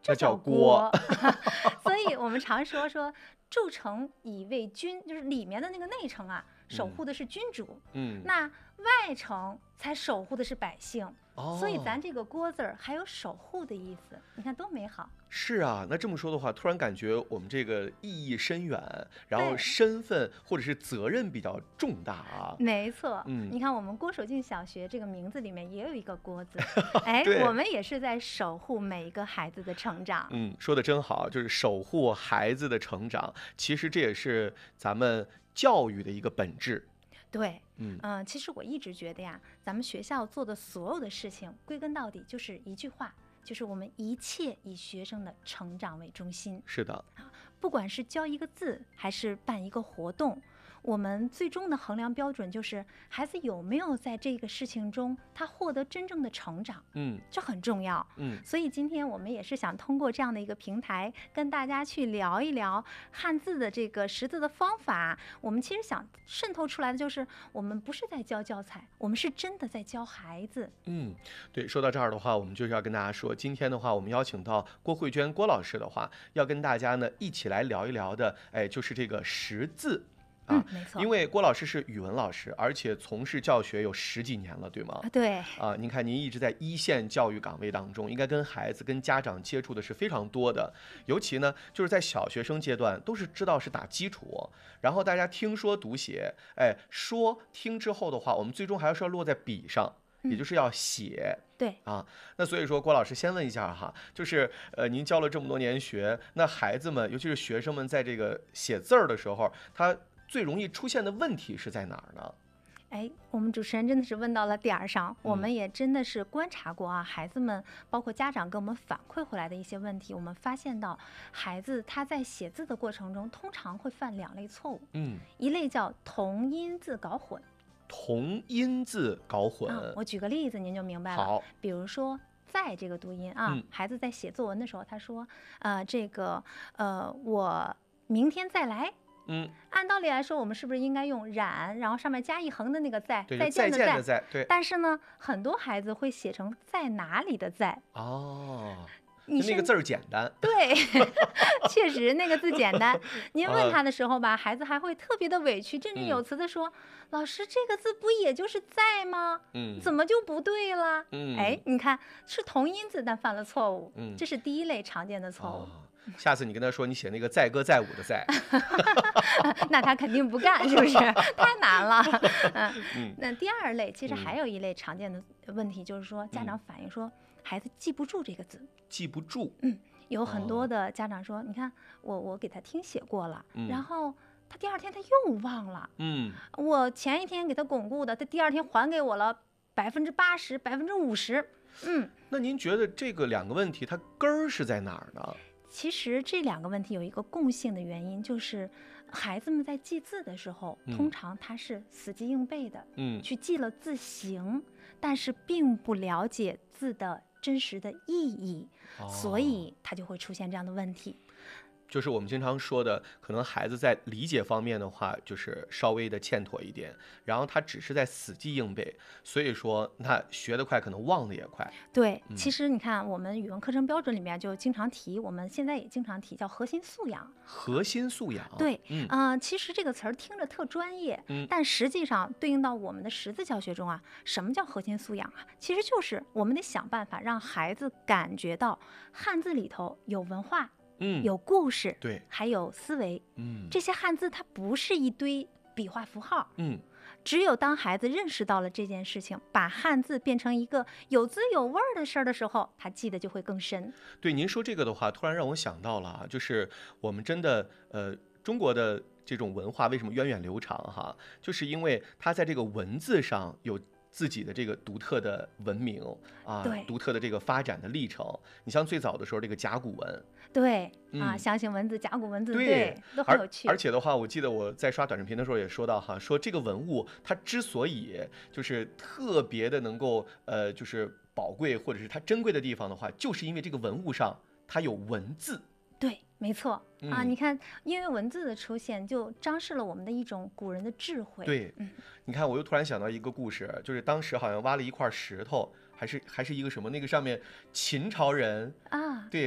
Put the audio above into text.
这叫锅。所以我们常说筑城以卫军，就是里面的那个内城啊，守护的是君主，那外城才守护的是百姓。所以咱这个锅字儿还有守护的意思，你看多美好。 是啊，那这么说的话，突然感觉我们这个意义深远，然后身份或者是责任比较重大啊。 没错，你看我们郭守敬小学这个名字里面也有一个锅字，我们也是在守护每一个孩子的成长。 说的真好，就是守护孩子的成长，其实这也是咱们教育的一个本质。 对，其实我一直觉得呀，咱们学校做的所有的事情，归根到底就是一句话，就是我们一切以学生的成长为中心。 是的， 不管是教一个字，还是办一个活动，我们最终的衡量标准就是孩子有没有在这个事情中他获得真正的成长。这很重要。所以今天我们也是想通过这样的一个平台，跟大家去聊一聊汉字的这个识字的方法。我们其实想渗透出来的就是，我们不是在教教材，我们是真的在教孩子。 对，说到这儿的话，我们就是要跟大家说，今天的话，我们邀请到郭慧娟郭老师的话，要跟大家呢一起来聊一聊的，就是这个识字。 没错， 因为郭老师是语文老师，而且从事教学有10几年了，对吗？ 对。 您看您一直在一线教育岗位当中，应该跟孩子、跟家长接触的是非常多的。尤其呢，就是在小学生阶段，都是知道是打基础，然后大家听说读写，说听之后的话，我们最终还是要落在笔上。也就是要写。 对那所以说郭老师先问一下哈，就是您教了这么多年学，那孩子们尤其是学生们在这个写字儿的时候，他最容易出现的问题是在哪儿呢？ 我们主持人真的是问到了点儿上，我们也真的是观察过啊，孩子们包括家长跟我们反馈回来的一些问题，我们发现到孩子他在写字的过程中，通常会犯2类错误。一类叫同音字搞混。 同音字搞混， 我举个例子您就明白了。 好， 比如说在这个读音啊，孩子在写作文的时候，他说我明天再来。按道理来说，我们是不是应该用染，然后上面加一横的那个再，再见的再？ 对。 但是呢，很多孩子会写成在哪里的在。 那个字儿简单。 对，确实那个字简单。您问他的时候吧，孩子还会特别的委屈，振振有词的说：“老师，这个字不也就是在吗？怎么就不对了？”你看是同音字，但犯了错误。这是第一类常见的错误。 下次你跟他说你写那个载歌载舞的载， 那他肯定不干，是不是？太难了。那第二类其实还有一类常见的问题，就是说家长反映说孩子记不住这个字， 记不住。 有很多的家长说，你看我给他听写过了，然后他第二天他又忘了。我前一天给他巩固的，他第二天还给我了80%、50%。 那您觉得这个2个问题它根儿是在哪儿呢？ 其实这2个问题有一个共性的原因，就是孩子们在记字的时候，通常他是死记硬背的，去记了字形，但是并不了解字的真实的意义，所以他就会出现这样的问题。 就是我们经常说的，可能孩子在理解方面的话，就是稍微的欠妥一点，然后他只是在死记硬背，所以说他学得快，可能忘得也快。 对，其实你看，我们语文课程标准里面就经常提，我们现在也经常提，叫核心素养。 核心素养。 对，其实这个词儿听着特专业，但实际上对应到我们的识字教学中啊，什么叫核心素养啊？其实就是我们得想办法让孩子感觉到汉字里头有文化。有故事， 对， 还有思维，这些汉字它不是一堆笔画符号，只有当孩子认识到了这件事情，把汉字变成一个有滋有味的事儿的时候，他记得就会更深。 对，您说这个的话，突然让我想到了就是我们真的中国的这种文化为什么源远流长哈，就是因为它在这个文字上有自己的这个独特的文明独特的这个发展的历程。你像最早的时候这个甲骨文， 对象形文字、甲骨文字， 对， 都很有趣。 而且的话，我记得我在刷短视频的时候也说到哈，说这个文物它之所以就是特别的能够就是宝贵或者是它珍贵的地方的话，就是因为这个文物上它有文字。 对，没错你看，因为文字的出现，就彰示了我们的一种古人的智慧。 对，你看，我又突然想到一个故事，就是当时好像挖了一块石头，还是一个什么，那个上面秦朝人对。